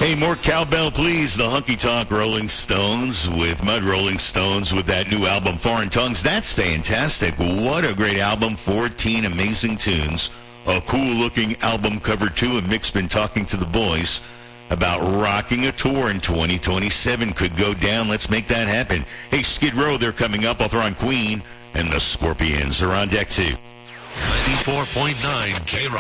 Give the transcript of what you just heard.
Hey, more cowbell, please. The Hunky Tonk Rolling Stones with Mud Rolling Stones with that new album, Foreign Tongues. That's fantastic. What a great album. 14 amazing tunes. A cool-looking album cover, too. And Mick's been talking to the boys about rocking a tour in 2027. Could go down. Let's make that happen. Hey, Skid Row, they're coming up. I'll throw on Queen. And the Scorpions are on deck, too. 94.9 K-Rock.